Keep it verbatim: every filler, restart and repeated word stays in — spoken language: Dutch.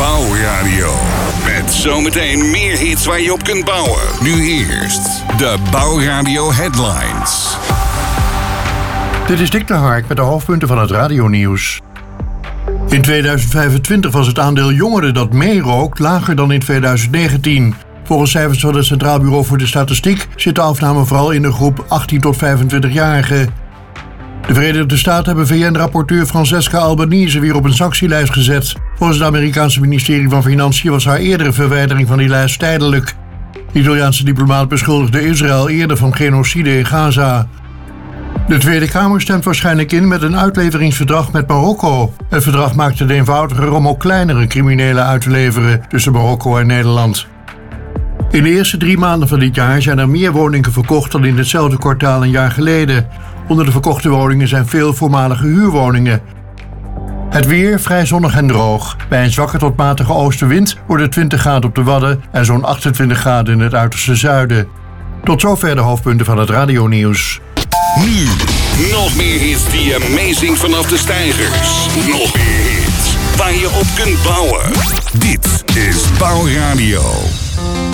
Bouwradio. Met zometeen meer hits waar je op kunt bouwen. Nu eerst de Bouwradio Headlines. Dit is Dick de Hark met de hoofdpunten van het radionieuws. In tweeduizend vijfentwintig was het aandeel jongeren dat meerookt lager dan in tweeduizend negentien. Volgens cijfers van het Centraal Bureau voor de Statistiek zit de afname vooral in de groep achttien tot vijfentwintig-jarigen. De Verenigde Staten hebben V N-rapporteur Francesca Albanese weer op een sanctielijst gezet. Volgens het Amerikaanse ministerie van Financiën was haar eerdere verwijdering van die lijst tijdelijk. De Italiaanse diplomaat beschuldigde Israël eerder van genocide in Gaza. De Tweede Kamer stemt waarschijnlijk in met een uitleveringsverdrag met Marokko. Het verdrag maakt het eenvoudiger om ook kleinere criminelen uit te leveren tussen Marokko en Nederland. In de eerste drie maanden van dit jaar zijn er meer woningen verkocht dan in hetzelfde kwartaal een jaar geleden. Onder de verkochte woningen zijn veel voormalige huurwoningen. Het weer vrij zonnig en droog. Bij een zwakke tot matige oostenwind wordt het twintig graden op de Wadden en zo'n achtentwintig graden in het uiterste zuiden. Tot zover de hoofdpunten van het radionieuws. Nu, nog meer hits die amazing vanaf de stijgers. Nog meer hits waar je op kunt bouwen. Dit is Bouwradio.